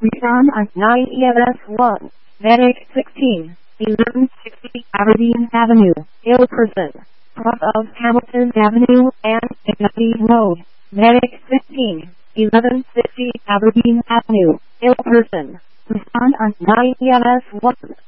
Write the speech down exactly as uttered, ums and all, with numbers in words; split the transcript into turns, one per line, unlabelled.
Return on nine E M S one, Medic sixteen, eleven sixty Aberdeen Avenue, ill person, cross of Hamilton Avenue and Kentucky Road. Medic fifteen, eleven sixty Aberdeen Avenue, ill person. Respond on nine E M S one.